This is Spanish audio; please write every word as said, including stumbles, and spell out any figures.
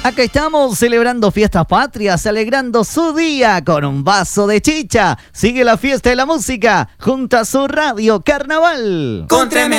Acá estamos celebrando fiestas patrias, alegrando su día con un vaso de chicha. Sigue la fiesta de la música junto a su radio Carnaval. Con tremendo